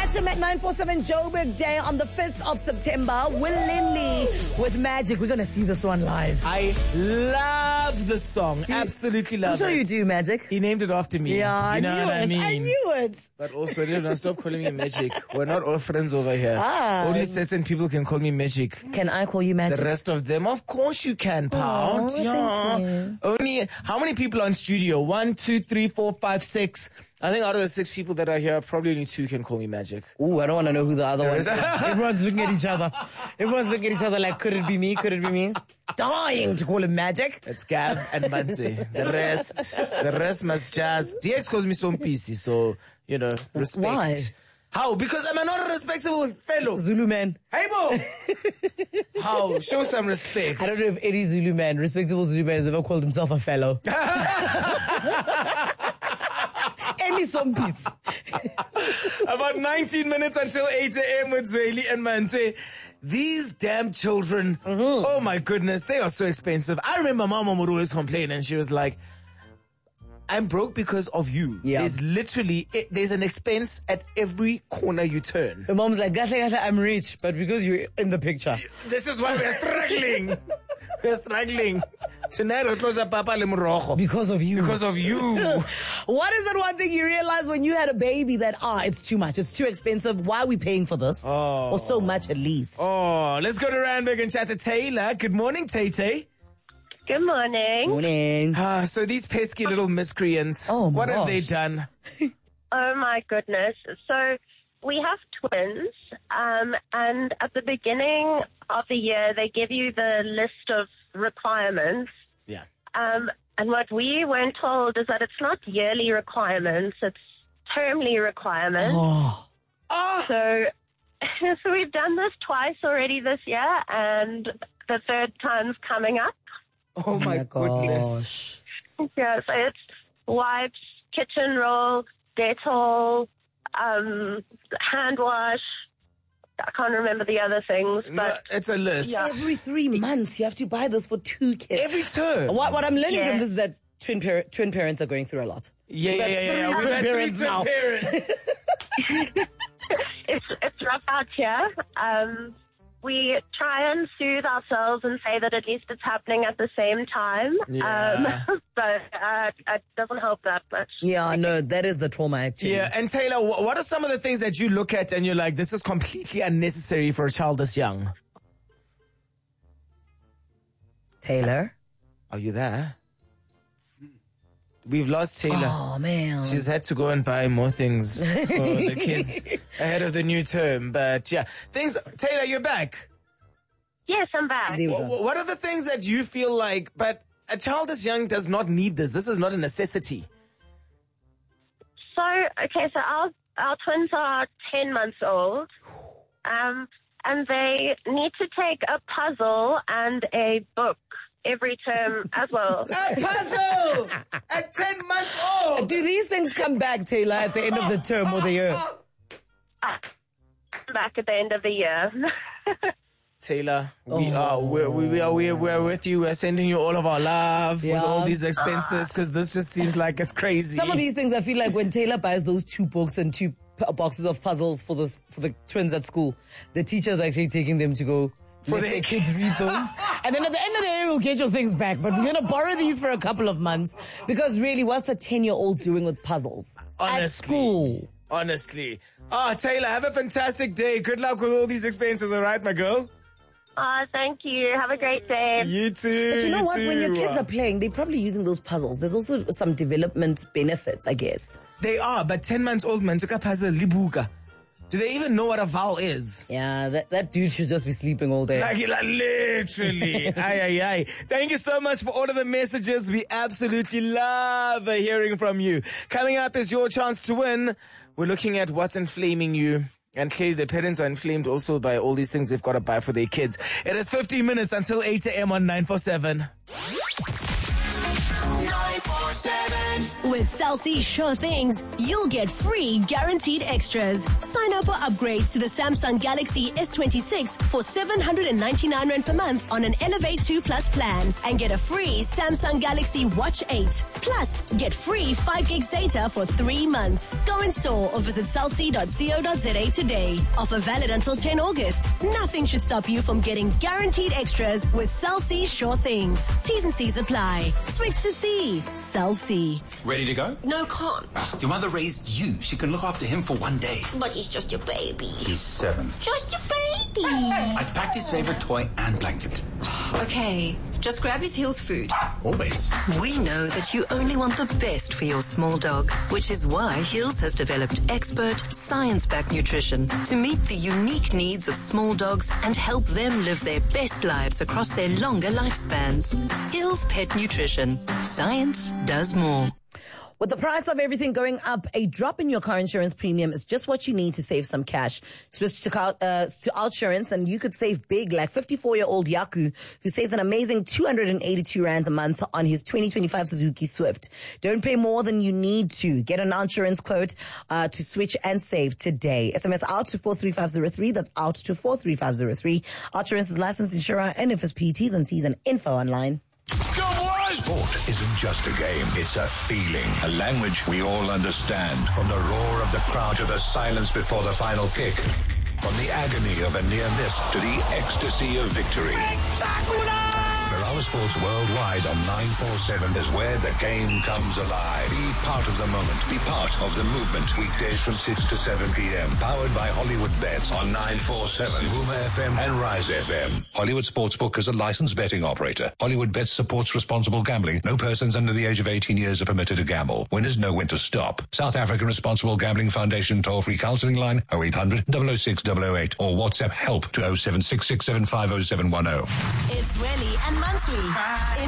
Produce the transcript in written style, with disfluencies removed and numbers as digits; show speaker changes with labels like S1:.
S1: Catch him at 947 Joburg Day on the 5th of September. Will Lindley with Magic. We're going to see this one live.
S2: I love the song. Absolutely love it.
S1: I'm sure you do, Magic.
S2: He named it after me.
S1: Yeah,
S2: you know what I mean?
S1: I knew it.
S2: But also, stop calling me Magic. We're not all friends over here. Only certain people can call me Magic.
S1: Can I call you Magic?
S2: The rest of them, of course you can, Pound.
S1: Thank you.
S2: Only, how many people are in studio? 1, 2, 3, 4, 5, 6. I think out of the 6 people that are here, probably only 2 can call me Magic.
S1: Ooh, I don't want to know who the other one is. Everyone's looking at each other. Everyone's looking at each other like, could it be me? Could it be me? Dying to call him Magic.
S2: It's Gav and Mante. The rest must just... DX calls me Sompisi, so, respect.
S1: Why?
S2: How? Because I'm not a respectable fellow.
S1: Zulu man.
S2: Hey, Bo! How? Show some respect.
S1: I don't know if any Zulu man, respectable Zulu man, has ever called himself a fellow. Any some piece.
S2: About 19 minutes until 8 a.m. with Zweli and Mante. These damn children, oh my goodness, they are so expensive. I remember Mama would always complain and she was like, I'm broke because of you.
S1: Yeah.
S2: There's an expense at every corner you turn.
S1: The mom's like, Gasa, I'm rich, but because you're in the picture.
S2: This is why we're struggling. We're struggling. Tonight we'll close up Papa Lemrojo.
S1: Because of you.
S2: Because of you.
S1: What is that one thing you realized when you had a baby that, it's too much, it's too expensive, why are we paying for this?
S2: Oh.
S1: Or so much at least.
S2: Oh, let's go to Randburg and chat to Taylor. Good morning, Tay.
S3: Good morning.
S1: Morning.
S2: So these pesky little miscreants,
S1: Oh, my
S2: what have they
S1: gosh.
S2: done?
S3: Oh my goodness. So we have twins, and at the beginning of the year, they give you the list of requirements.
S2: Yeah.
S3: And what we weren't told is that it's not yearly requirements, it's termly requirements.
S1: Oh.
S3: So we've done this twice already this year, and the third time's coming up.
S2: Oh my goodness.
S3: Yeah, so it's wipes, kitchen roll, Dettol, hand wash. I can't remember the other things, but
S2: No, it's a list.
S3: Yeah.
S1: Every 3 months, you have to buy this for 2 kids.
S2: Every term.
S1: What I'm learning
S3: Yeah.
S1: from this is that twin parents are going through a lot.
S2: Yeah. We've
S1: twin
S2: had
S1: parents
S2: 3
S1: now.
S2: twin parents.
S3: it's rough out here. We try and soothe ourselves and say that at least it's happening at the same time.
S2: Yeah.
S3: But it doesn't help that much.
S1: Yeah, no, that is the trauma actually.
S2: Yeah, and Taylor, what are some of the things that you look at and you're like, this is completely unnecessary for a child this young?
S1: Taylor?
S2: Are you there? We've lost Taylor.
S1: Oh, man.
S2: She's had to go and buy more things for the kids ahead of the new term. But yeah, Taylor, you're back.
S3: Yes, I'm back.
S1: There we go.
S2: What are the things that you feel like, but a child this young does not need this? This is not a necessity.
S3: So, okay, so our twins are 10 months old. And they need to take a puzzle and a book every term as well.
S2: A puzzle at 10 months old.
S1: Do these things come back, Taylor, at the end of the term or the year?
S3: Back at the end of the year.
S2: Taylor, we're with you. We're sending you all of our love with all these expenses because this just seems like it's crazy.
S1: Some of these things, I feel like when Taylor buys those 2 books and 2 boxes of puzzles for the twins at school, the teacher's actually taking them to go
S2: For
S1: let
S2: their
S1: their kids read those. And then at the end of the day, we'll get your things back. But we're going to borrow these for a couple of months because really, what's a 10-year-old doing with puzzles?
S2: Honestly.
S1: At school.
S2: Honestly. Taylor, have a fantastic day. Good luck with all these expenses, all right, my girl?
S3: Thank you. Have a great day.
S2: You too.
S1: But you know what?
S2: too.
S1: When your kids are playing, they're probably using those puzzles. There's also some development benefits, I guess.
S2: They are, but 10 months old man took a puzzle, libuka. Do they even know what a vowel is?
S1: Yeah, that dude should just be sleeping all day.
S2: Like literally. Aye. Thank you so much for all of the messages. We absolutely love hearing from you. Coming up is your chance to win. We're looking at what's inflaming you. And clearly the parents are inflamed also by all these things they've got to buy for their kids. It is 15 minutes until 8 a.m. on 947.
S4: 947. With Cell C Sure Things, you'll get free guaranteed extras. Sign up or upgrade to the Samsung Galaxy S26 for 799 Rand per month on an Elevate 2 Plus plan and get a free Samsung Galaxy Watch 8. Plus, get free 5 gigs data for 3 months. Go in store or visit cellc.co.za today. Offer valid until 10 August. Nothing should stop you from getting guaranteed extras with Cell C Sure Things. T's and C's apply. Switch to C. Cell C.
S5: Ready to go?
S6: No, can't.
S5: Your mother raised you. She can look after him for one day.
S6: But he's just your baby.
S5: He's 7.
S6: Just your baby.
S5: I've packed his favorite toy and blanket.
S6: Okay, just grab his Hills food.
S5: Always.
S7: We know that you only want the best for your small dog, which is why Hills has developed expert, science-backed nutrition to meet the unique needs of small dogs and help them live their best lives across their longer lifespans. Hills Pet Nutrition. Science does more.
S1: With the price of everything going up, a drop in your car insurance premium is just what you need to save some cash. Switch to Outsurance and you could save big, like 54-year-old Yaku, who saves an amazing 282 Rands a month on his 2025 Suzuki Swift. Don't pay more than you need to. Get an Outsurance quote to switch and save today. SMS out to 43503. That's out to 43503. Outsurance is licensed insurer and FSP. T's and C's and info online.
S8: Sport isn't just a game, it's a feeling, a language we all understand. From the roar of the crowd to the silence before the final kick. From the agony of a near miss to the ecstasy of victory. Our Sports Worldwide on 947 is where the game comes alive. Be part of the moment. Be part of the movement. Weekdays from 6 to 7 p.m. Powered by Hollywood Bets on 947, Huma FM and Rise FM. Hollywood Sportsbook is a licensed betting operator. Hollywood Bets supports responsible gambling. No persons under the age of 18 years are permitted to gamble. Winners know when to stop. South African Responsible Gambling Foundation toll-free counseling line 0800 006 008 or WhatsApp help to 0766750710.
S4: It's Welly and Mansui in